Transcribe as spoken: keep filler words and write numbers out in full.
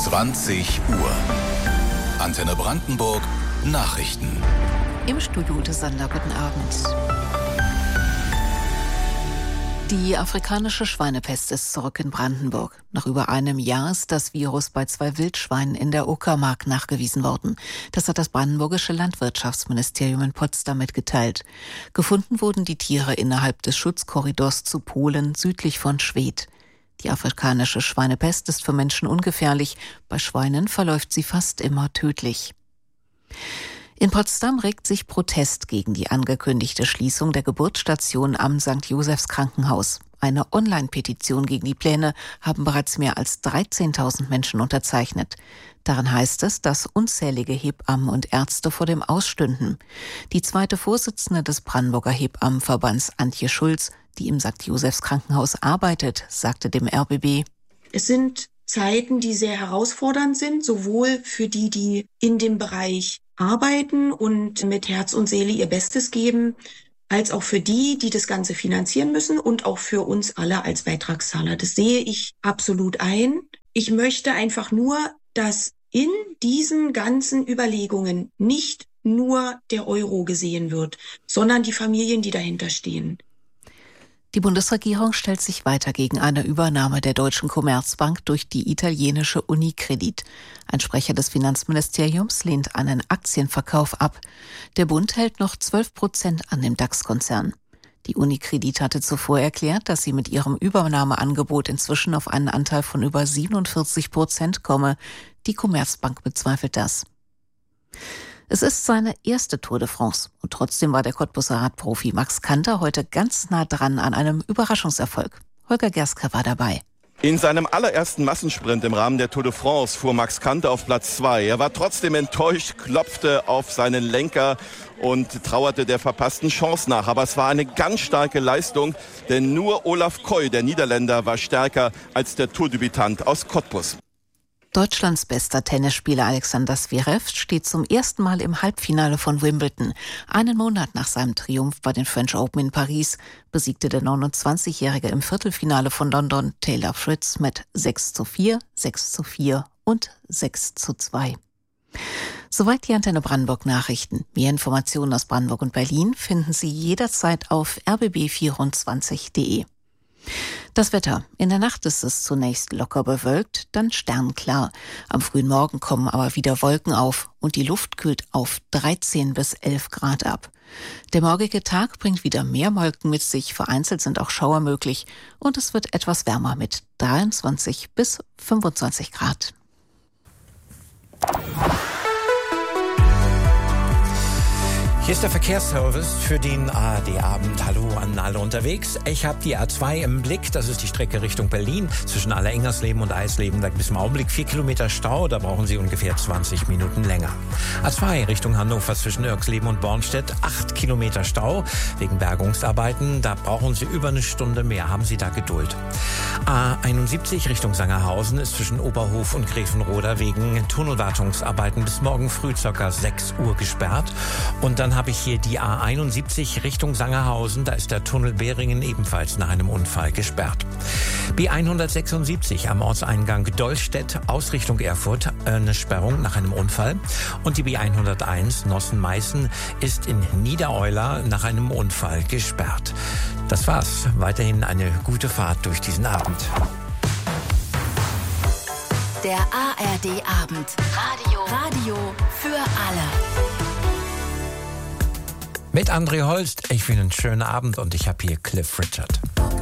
zwanzig Uhr. Antenne Brandenburg Nachrichten. Im Studio des Sander, guten Abend. Die afrikanische Schweinepest ist zurück in Brandenburg. Nach über einem Jahr ist das Virus bei zwei Wildschweinen in der Uckermark nachgewiesen worden. Das hat das brandenburgische Landwirtschaftsministerium in Potsdam mitgeteilt. Gefunden wurden die Tiere innerhalb des Schutzkorridors zu Polen südlich von Schwedt. Die afrikanische Schweinepest ist für Menschen ungefährlich. Bei Schweinen verläuft sie fast immer tödlich. In Potsdam regt sich Protest gegen die angekündigte Schließung der Geburtsstation am Sankt Josephs Krankenhaus. Eine Online-Petition gegen die Pläne haben bereits mehr als dreizehntausend Menschen unterzeichnet. Darin heißt es, dass unzählige Hebammen und Ärzte vor dem Aus stünden. Die zweite Vorsitzende des Brandenburger Hebammenverbands, Antje Schulz, die im Sankt Josephs Krankenhaus arbeitet, sagte dem R B B: Es sind Zeiten, die sehr herausfordernd sind, sowohl für die, die in dem Bereich arbeiten und mit Herz und Seele ihr Bestes geben, als auch für die, die das Ganze finanzieren müssen und auch für uns alle als Beitragszahler. Das sehe ich absolut ein. Ich möchte einfach nur, dass in diesen ganzen Überlegungen nicht nur der Euro gesehen wird, sondern die Familien, die dahinter stehen. Die Bundesregierung stellt sich weiter gegen eine Übernahme der Deutschen Commerzbank durch die italienische Unicredit. Ein Sprecher des Finanzministeriums lehnt einen Aktienverkauf ab. Der Bund hält noch zwölf Prozent an dem DAX-Konzern. Die Unicredit hatte zuvor erklärt, dass sie mit ihrem Übernahmeangebot inzwischen auf einen Anteil von über siebenundvierzig Prozent komme. Die Commerzbank bezweifelt das. Es ist seine erste Tour de France und trotzdem war der Cottbuser Radprofi Max Kanter heute ganz nah dran an einem Überraschungserfolg. Holger Gerske war dabei. In seinem allerersten Massensprint im Rahmen der Tour de France fuhr Max Kanter auf Platz zwei. Er war trotzdem enttäuscht, klopfte auf seinen Lenker und trauerte der verpassten Chance nach. Aber es war eine ganz starke Leistung, denn nur Olaf Koy, der Niederländer, war stärker als der Tourdebütant aus Cottbus. Deutschlands bester Tennisspieler Alexander Zverev steht zum ersten Mal im Halbfinale von Wimbledon. Einen Monat nach seinem Triumph bei den French Open in Paris besiegte der neunundzwanzigjährige im Viertelfinale von London Taylor Fritz mit sechs zu vier, sechs zu vier und sechs zu zwei. Soweit die Antenne Brandenburg Nachrichten. Mehr Informationen aus Brandenburg und Berlin finden Sie jederzeit auf r b b vierundzwanzig punkt d e. Das Wetter. In der Nacht ist es zunächst locker bewölkt, dann sternklar. Am frühen Morgen kommen aber wieder Wolken auf und die Luft kühlt auf dreizehn bis elf Grad ab. Der morgige Tag bringt wieder mehr Wolken mit sich, vereinzelt sind auch Schauer möglich und es wird etwas wärmer mit dreiundzwanzig bis fünfundzwanzig Grad. Hier ist der Verkehrsservice für den A R D-Abend. Hallo an alle unterwegs. Ich habe die A zwei im Blick. Das ist die Strecke Richtung Berlin zwischen Allerengnersleben und Eisleben. Da gibt es im Augenblick vier Kilometer Stau. Da brauchen Sie ungefähr zwanzig Minuten länger. A zwei Richtung Hannover zwischen Irxleben und Bornstedt. acht Kilometer Stau wegen Bergungsarbeiten. Da brauchen Sie über eine Stunde mehr. Haben Sie da Geduld. A einundsiebzig Richtung Sangerhausen ist zwischen Oberhof und Grevenroda wegen Tunnelwartungsarbeiten bis morgen früh ca. sechs Uhr gesperrt. Und dann habe ich hier die A einundsiebzig Richtung Sangerhausen. Da ist der Tunnel Beringen ebenfalls nach einem Unfall gesperrt. B hundertsechsundsiebzig am Ortseingang Dollstedt aus Richtung Erfurt eine Sperrung nach einem Unfall. Und die B hunderteins Nossen-Meißen ist in Niedereuler nach einem Unfall gesperrt. Das war's. Weiterhin eine gute Fahrt durch diesen Abend. Der A R D-Abend. Radio. Radio für alle. Mit André Holst, ich will einen schönen Abend und ich habe hier Cliff Richard.